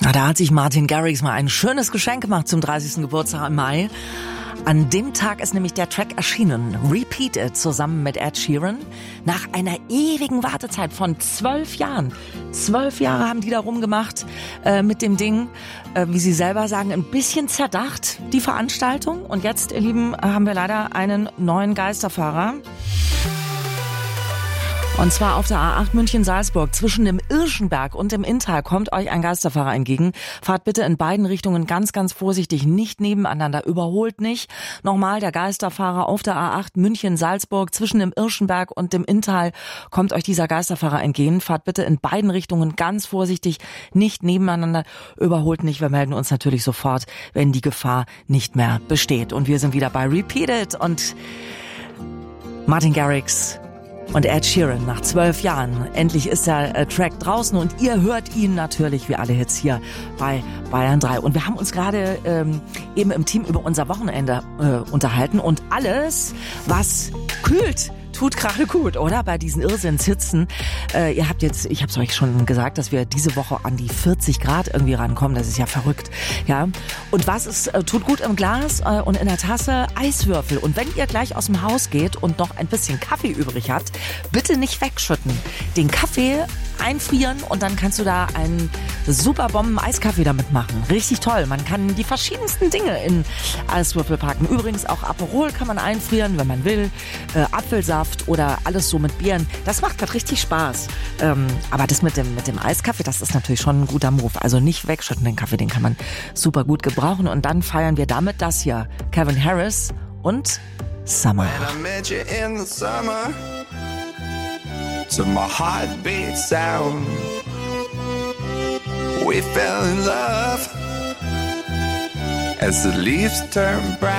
Na, da hat sich Martin Garrix mal ein schönes Geschenk gemacht zum 30. Geburtstag im Mai. An dem Tag ist nämlich der Track erschienen, Repeat It, zusammen mit Ed Sheeran. Nach einer ewigen Wartezeit von 12 Jahren. 12 Jahre haben die da rumgemacht mit dem Ding, wie sie selber sagen, ein bisschen zerdacht, die Veranstaltung. Und jetzt, ihr Lieben, haben wir leider einen neuen Geisterfahrer. Und zwar auf der A8 München-Salzburg. Zwischen dem Irschenberg und dem Inntal kommt euch ein Geisterfahrer entgegen. Fahrt bitte in beiden Richtungen ganz, ganz vorsichtig, nicht nebeneinander, überholt nicht. Nochmal, der Geisterfahrer auf der A8 München-Salzburg. Zwischen dem Irschenberg und dem Inntal kommt euch dieser Geisterfahrer entgegen. Fahrt bitte in beiden Richtungen ganz vorsichtig, nicht nebeneinander, überholt nicht. Wir melden uns natürlich sofort, wenn die Gefahr nicht mehr besteht. Und wir sind wieder bei Repeat It und Martin Garrix und Ed Sheeran nach 12 Jahren. Endlich ist der Track draußen und ihr hört ihn natürlich wie alle Hits hier bei Bayern 3. Und wir haben uns gerade eben im Team über unser Wochenende unterhalten und alles, was kühlt, tut gerade gut, oder? Bei diesen Irrsinnshitzen. Ihr habt jetzt, ich habe es euch schon gesagt, dass wir diese Woche an die 40 Grad irgendwie rankommen. Das ist ja verrückt. Ja. Und was ist, tut gut im Glas und in der Tasse? Eiswürfel. Und wenn ihr gleich aus dem Haus geht und noch ein bisschen Kaffee übrig habt, bitte nicht wegschütten. Den Kaffee einfrieren und dann kannst du da einen super Bomben-Eiskaffee damit machen. Richtig toll. Man kann die verschiedensten Dinge in Eiswürfel packen. Übrigens auch Aperol kann man einfrieren, wenn man will. Apfelsaft oder alles so mit Bieren. Das macht gerade richtig Spaß. Aber das mit dem Eiskaffee, das ist natürlich schon ein guter Move. Also nicht wegschütten den Kaffee, den kann man super gut gebrauchen. Und dann feiern wir damit das hier. Calvin Harris und Summer. To my heartbeat sound, we fell in love as the leaves turn brown.